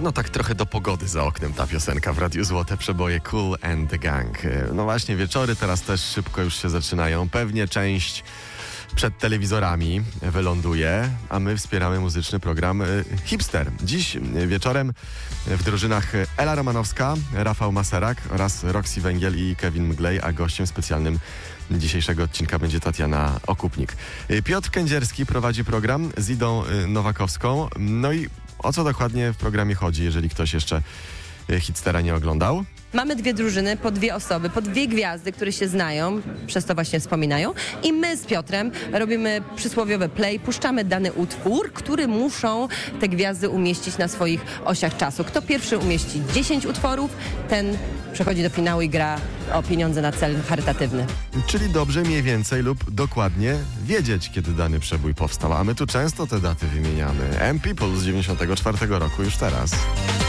No tak trochę do pogody za oknem ta piosenka w Radiu Złote Przeboje Kool and the Gang. No właśnie, wieczory teraz też szybko już się zaczynają. Pewnie część przed telewizorami wyląduje, a my wspieramy muzyczny program Hipster. Dziś wieczorem w drużynach Ela Romanowska, Rafał Maserak oraz Roxy Węgiel i Kevin Mglej, a gościem specjalnym dzisiejszego odcinka będzie Tatiana Okupnik. Piotr Kędzierski prowadzi program z Idą Nowakowską. No i o co dokładnie w programie chodzi, jeżeli ktoś jeszcze Hipstera nie oglądał? Mamy dwie drużyny, po dwie osoby, po dwie gwiazdy, które się znają, przez to właśnie wspominają. I my z Piotrem robimy przysłowiowe play, puszczamy dany utwór, który muszą te gwiazdy umieścić na swoich osiach czasu. Kto pierwszy umieści 10 utworów, ten przechodzi do finału i gra o pieniądze na cel charytatywny. Czyli dobrze mniej więcej lub dokładnie wiedzieć, kiedy dany przebój powstał. A my tu często te daty wymieniamy. M-People z 94 roku już teraz.